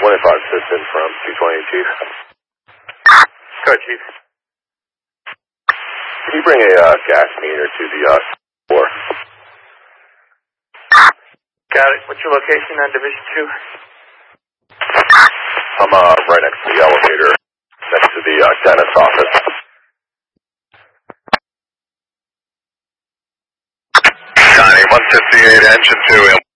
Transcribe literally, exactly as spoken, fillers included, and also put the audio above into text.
one oh five assistant from two twenty, Chief. Go ahead, Chief. Can you bring a uh, gas meter to the uh, floor? Got it. What's your location on Division two? I'm uh, right next to the elevator, next to the uh, dentist office. Johnny, one fifty-eight, engine two.